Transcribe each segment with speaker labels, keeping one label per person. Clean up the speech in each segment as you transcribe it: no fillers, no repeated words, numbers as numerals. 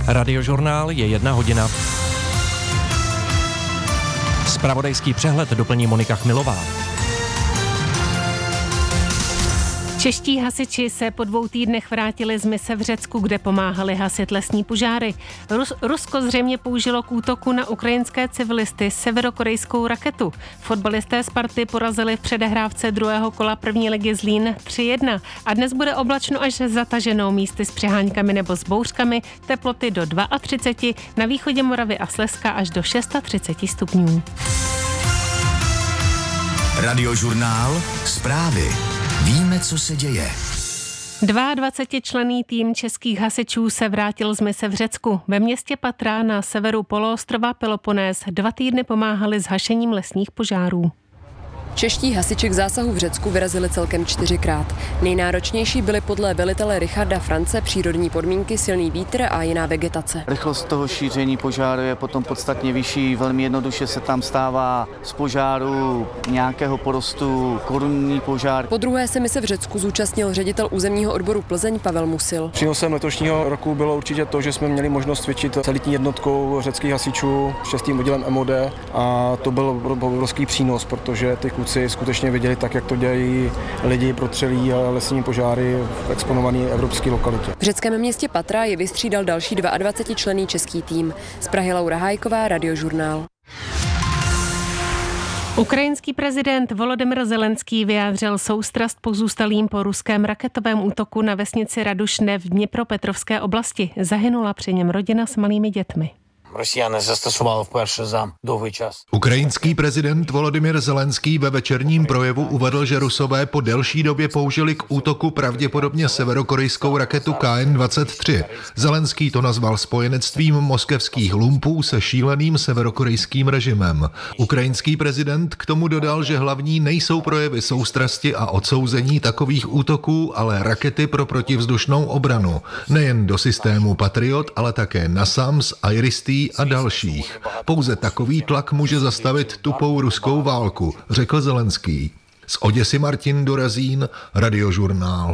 Speaker 1: Radiožurnál je 1 hodina. Zpravodajský přehled doplní Monika Chmilová.
Speaker 2: Čeští hasiči se po 2 týdnech vrátili z mise v Řecku, kde pomáhali hasit lesní požáry. Rusko zřejmě použilo k útoku na ukrajinské civilisty severokorejskou raketu. Fotbalisté Sparty porazili v předehrávce druhého kola první ligy Zlín 3-1. A dnes bude oblačno až zataženo, místy s přeháňkami nebo s bouřkami, teploty do 32, na východě Moravy a Slezska až do 36 stupňů.
Speaker 3: Radiožurnál, zprávy. Víme, co se děje.
Speaker 2: 22členný tým českých hasičů se vrátil z mise v Řecku. Ve městě Patra na severu poloostrova Peloponés 2 týdny pomáhali s hašením lesních požárů.
Speaker 4: Čeští hasiči k zásahu v Řecku vyrazili celkem 4krát. Nejnáročnější byly podle velitele Richarda France přírodní podmínky, silný vítr a jiná vegetace.
Speaker 5: Rychlost toho šíření požáru je potom podstatně vyšší. Velmi jednoduše se tam stává z požáru nějakého porostu korunní požár.
Speaker 4: Po druhé se mise v Řecku zúčastnil ředitel územního odboru Plzeň Pavel Musil.
Speaker 6: Přínosem letošního roku bylo určitě to, že jsme měli možnost cvičit s elitní jednotkou řeckých hasičů, 6. oddělem MOD, a to byl obrovský přínos, protože ty kluci skutečně viděli tak, jak to dělají lidi protřelí lesní požáry v exponované evropské lokalitě.
Speaker 4: V řeckém městě Patra je vystřídal další 22členný český tým. Z Prahy Laura Hájková, Radiožurnál.
Speaker 2: Ukrajinský prezident Volodymyr Zelenský vyjádřil soustrast pozůstalým po ruském raketovém útoku na vesnici Radušne v Dněpropetrovské oblasti. Zahynula při něm rodina s malými dětmi.
Speaker 7: Ukrajinský prezident Volodymyr Zelenský ve večerním projevu uvedl, že Rusové po delší době použili k útoku pravděpodobně severokorejskou raketu KN-23. Zelenský to nazval spojenectvím moskevských lumpů se šíleným severokorejským režimem. Ukrajinský prezident k tomu dodal, že hlavní nejsou projevy soustrasti a odsouzení takových útoků, ale rakety pro protivzdušnou obranu. Nejen do systému Patriot, ale také NASAMS, IRIS-T a dalších. Pouze takový tlak může zastavit tupou ruskou válku, řekl Zelenský. Z Oděsy Martin Dorazín, Radiožurnál.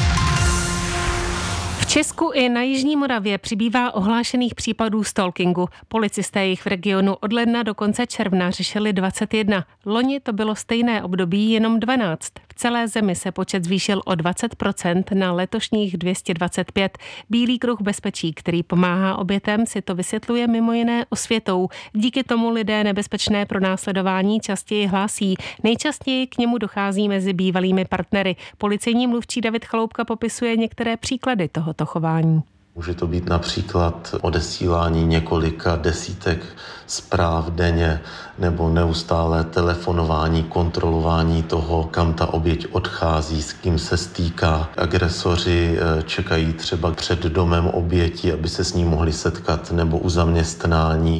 Speaker 2: V Česku i na jižní Moravě přibývá ohlášených případů stalkingu. Policisté jich v regionu od ledna do konce června řešili 21. Loni to bylo stejné období jenom 12. V celé zemi se počet zvýšil o 20% na letošních 225. Bílý kruh bezpečí, který pomáhá obětem, si to vysvětluje mimo jiné osvětou. Díky tomu lidé nebezpečné pronásledování častěji hlásí. Nejčastěji k němu dochází mezi bývalými partnery. Policejní mluvčí David Chaloupka popisuje některé příklady tohoto chování.
Speaker 8: Může to být například odesílání několika desítek zpráv denně nebo neustále telefonování, kontrolování toho, kam ta oběť odchází, s kým se stýká. Agresoři čekají třeba před domem oběti, aby se s ní mohli setkat, nebo u zaměstnání.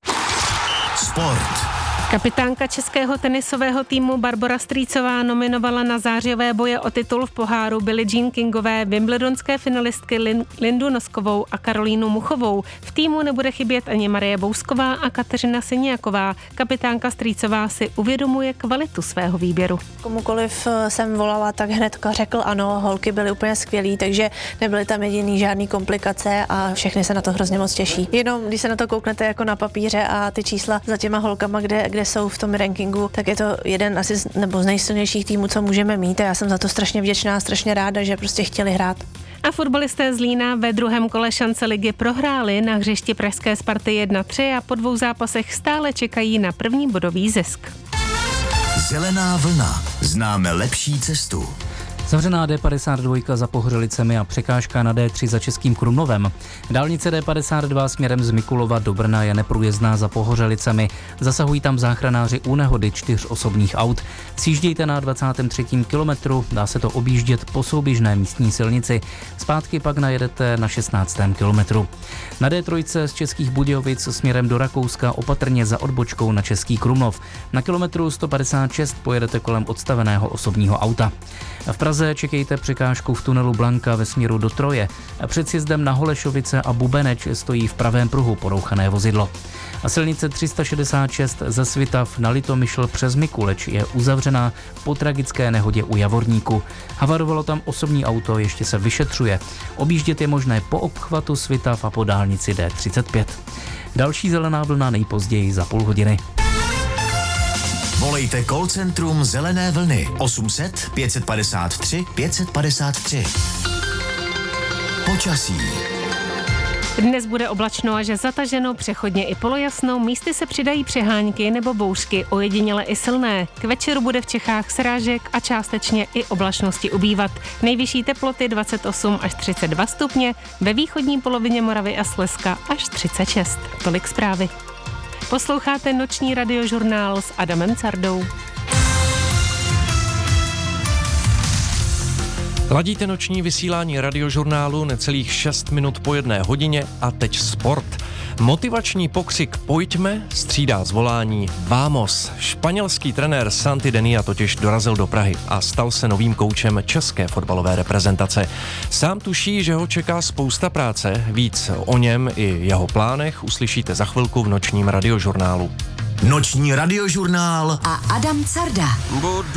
Speaker 3: Sport.
Speaker 2: Kapitánka českého tenisového týmu Barbora Strýcová nominovala na zářijové boje o titul v poháru Billie Jean Kingové wimbledonské finalistky Lindu Noskovou a Karolínu Muchovou. V týmu nebude chybět ani Marie Bousková a Kateřina Siniaková. Kapitánka Strýcová si uvědomuje kvalitu svého výběru.
Speaker 9: Komukoliv jsem volala, tak hned řekl ano, holky byly úplně skvělý, takže nebyly tam jediný žádný komplikace a všechny se na to hrozně moc těší. Jenom když se na to kouknete jako na papíře a ty čísla za těma holkama, kde jsou v tom rankingu, tak je to jeden asi z nejsilnějších týmů, co můžeme mít, a já jsem za to strašně vděčná, strašně ráda, že prostě chtěli hrát.
Speaker 2: A fotbalisté Zlína ve druhém kole šance ligy prohráli na hřišti pražské Sparty 1-3 a po 2 zápasech stále čekají na první bodový zisk.
Speaker 3: Zelená vlna. Známe lepší cestu.
Speaker 10: Zavřená D52 za Pohořelicemi a překážka na D3 za Českým Krumlovem. Dálnice D52 směrem z Mikulova do Brna je neprůjezdná za Pohořelicemi. Zasahují tam záchranáři u nehody 4 osobních aut. Sjíždějte na 23. kilometru, dá se to objíždět po souběžné místní silnici. Zpátky pak najedete na 16. kilometru. Na D3 z Českých Budějovic směrem do Rakouska opatrně za odbočkou na Český Krumlov. Na kilometru 156 pojedete kolem odstaveného osobního auta. V Praze Praze čekejte překážku v tunelu Blanka ve směru do Troje. Před sjezdem na Holešovice a Bubeneč stojí v pravém pruhu porouchané vozidlo. A silnice 366 ze Svitav na Litomyšl přes Mikuleč je uzavřená po tragické nehodě u Javorníku. Havarovalo tam osobní auto, ještě se vyšetřuje. Objíždět je možné po obchvatu Svitav a po dálnici D35. Další zelená vlna nejpozději za půl hodiny.
Speaker 3: Volejte call centrum Zelené vlny 800 553 553. Počasí.
Speaker 2: Dnes bude oblačno až zataženo, přechodně i polojasno, místy se přidají přehánky nebo bouřky, ojediněle i silné. K večeru bude v Čechách srážek a částečně i oblačnosti ubývat. Nejvyšší teploty 28 až 32 stupně, ve východní polovině Moravy a Slezska až 36. Tolik zprávy. Posloucháte noční radiožurnál s Adamem Cardou.
Speaker 1: Ladíte noční vysílání radiožurnálu necelých 6 minut po 1 hodině a teď sport. Motivační pokřik Pojďme střídá zvolání Vamos. Španělský trenér Santi Denia totiž dorazil do Prahy a stal se novým koučem české fotbalové reprezentace. Sám tuší, že ho čeká spousta práce. Víc o něm i jeho plánech uslyšíte za chvilku v nočním radiožurnálu.
Speaker 3: Noční radiožurnál
Speaker 11: a Adam Carda.